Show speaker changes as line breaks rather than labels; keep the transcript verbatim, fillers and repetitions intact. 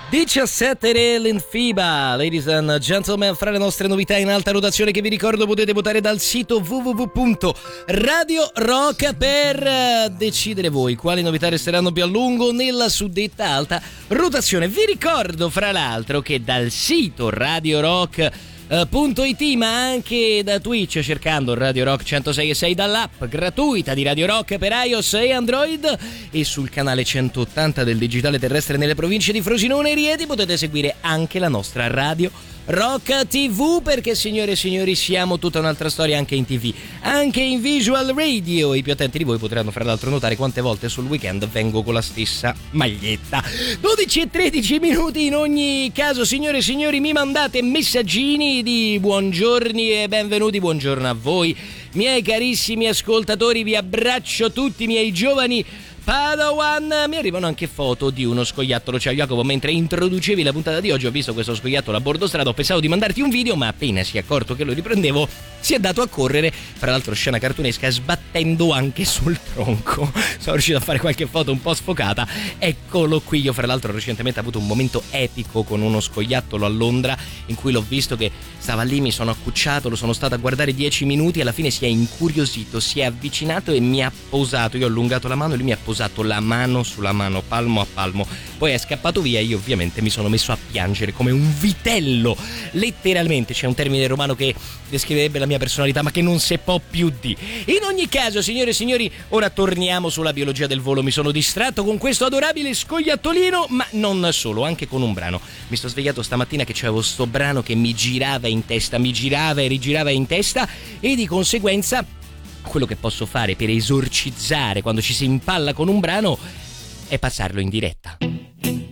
diciassette l'Infiba, ladies and gentlemen, fra le nostre novità in alta rotazione che vi ricordo potete votare dal sito w w w punto radio rock per decidere voi quali novità resteranno più a lungo nella suddetta alta rotazione. Vi ricordo fra l'altro che dal sito Radio Rock Punto it, ma anche da Twitch cercando Radio Rock centosei e sei, dall'app gratuita di Radio Rock per iOS e Android e sul canale centottanta del digitale terrestre nelle province di Frosinone e Rieti potete seguire anche la nostra Radio Rock tivù, perché signore e signori siamo tutta un'altra storia anche in tv, anche in visual radio. I più attenti di voi potranno fra l'altro notare quante volte sul weekend vengo con la stessa maglietta. Dodici e tredici minuti in ogni caso, signore e signori, mi mandate messaggini di buongiorni e benvenuti. Buongiorno a voi miei carissimi ascoltatori, vi abbraccio tutti miei giovani Padawan. Mi arrivano anche foto di uno scoiattolo. Ciao Jacopo, mentre introducevi la puntata di oggi ho visto questo scoiattolo a bordo strada, ho pensato di mandarti un video, ma appena si è accorto che lo riprendevo si è dato a correre, fra l'altro scena cartunesca, sbattendo anche sul tronco. Sono riuscito a fare qualche foto un po' sfocata. Eccolo qui. Io fra l'altro recentemente ho avuto un momento epico con uno scoiattolo a Londra in cui l'ho visto che stava lì, mi sono accucciato, lo sono stato a guardare dieci minuti, alla fine si è incuriosito, si è avvicinato e mi ha posato. Io ho allungato la mano e lui mi ha posato la mano sulla mano, palmo a palmo, poi è scappato via e io ovviamente mi sono messo a piangere come un vitello, letteralmente. C'è un termine romano che descriverebbe la mia personalità ma che non si può più di. In ogni caso, signore e signori, ora torniamo sulla biologia del volo. Mi sono distratto con questo adorabile scoiattolino, ma non solo, anche con un brano. Mi sto svegliato stamattina che c'avevo sto brano che mi girava in testa, mi girava e rigirava in testa, e di conseguenza quello che posso fare per esorcizzare quando ci si impalla con un brano è passarlo in diretta.